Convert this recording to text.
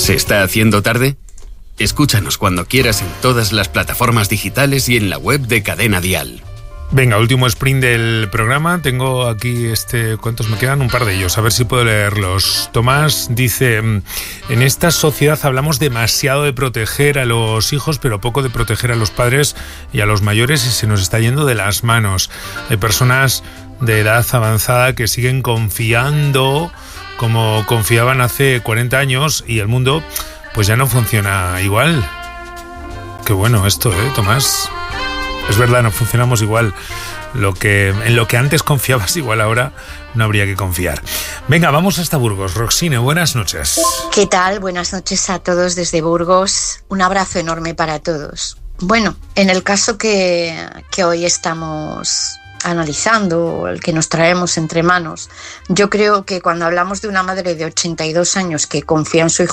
¿Se está haciendo tarde? Escúchanos cuando quieras en todas las plataformas digitales y en la web de Cadena Dial. Venga, último sprint del programa. Tengo aquí ¿cuántos me quedan? Un par de ellos, a ver si puedo leerlos. Tomás dice: en esta sociedad hablamos demasiado de proteger a los hijos, pero poco de proteger a los padres y a los mayores, y se nos está yendo de las manos. Hay personas de edad avanzada que siguen confiando como confiaban hace 40 años y el mundo pues ya no funciona igual. Qué bueno esto, Tomás. Es verdad, no funcionamos igual. En lo que antes confiabas, igual ahora no habría que confiar. Venga, vamos hasta Burgos. Roxine, buenas noches. ¿Qué tal? Buenas noches a todos desde Burgos. Un abrazo enorme para todos. Bueno, en el caso que hoy estamos analizando, el que nos traemos entre manos, yo creo que cuando hablamos de una madre de 82 años que confía en su hijo